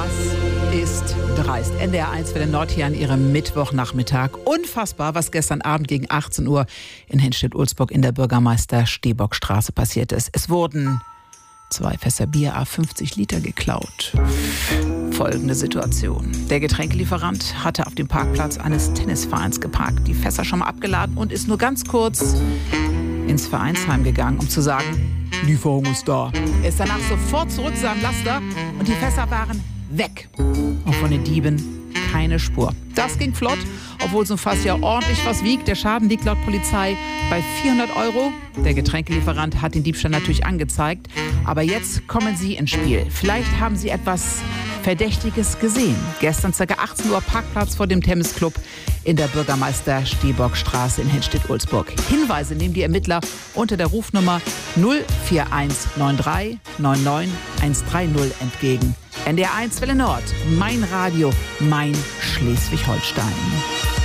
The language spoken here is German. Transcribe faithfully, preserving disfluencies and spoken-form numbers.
Das ist dreist. N D R eins für den Nord hier an Ihrem Mittwochnachmittag. Unfassbar, was gestern Abend gegen achtzehn Uhr in Henstedt-Ulzburg in der Bürgermeister-Stehbock-Straße passiert ist. Es wurden zwei Fässer Bier à fünfzig Liter geklaut. Folgende Situation. Der Getränkelieferant hatte auf dem Parkplatz eines Tennisvereins geparkt, die Fässer schon mal abgeladen und ist nur ganz kurz ins Vereinsheim gegangen, um zu sagen, Lieferung ist da. Er ist danach sofort zurück zu seinem Laster und die Fässer waren weg. Und von den Dieben keine Spur. Das ging flott, obwohl so ein Fass ja ordentlich was wiegt. Der Schaden liegt laut Polizei bei vierhundert Euro. Der Getränkelieferant hat den Diebstahl natürlich angezeigt. Aber jetzt kommen Sie ins Spiel. Vielleicht haben Sie etwas Verdächtiges gesehen. Gestern ca. achtzehn Uhr Parkplatz vor dem Tennisclub in der Bürgermeister-Stehbock-Straße in Henstedt-Ulzburg. Hinweise nehmen die Ermittler unter der Rufnummer null vier eins neun drei neun neun eins drei null entgegen. N D R eins Welle Nord, mein Radio, mein Schleswig-Holstein.